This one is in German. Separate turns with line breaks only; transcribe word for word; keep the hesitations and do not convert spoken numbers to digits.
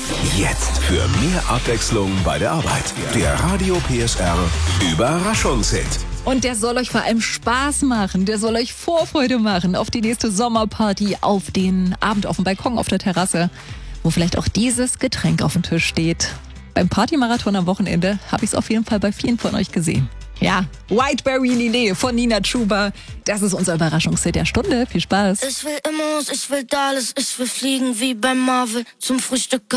Jetzt für mehr Abwechslung bei der Arbeit. Der Radio P S R Überraschungshit.
Und der soll euch vor allem Spaß machen. Der soll euch Vorfreude machen auf die nächste Sommerparty, auf den Abend auf dem Balkon, auf der Terrasse, wo vielleicht auch dieses Getränk auf dem Tisch steht. Beim Partymarathon am Wochenende habe ich es auf jeden Fall bei vielen von euch gesehen. Ja, Whiteberry Lillet von Nina Chuba. Das ist unser Überraschungshit der Stunde. Viel Spaß.
Ich will Immos, ich will Dallas, ich will fliegen wie bei Marvel zum Frühstück.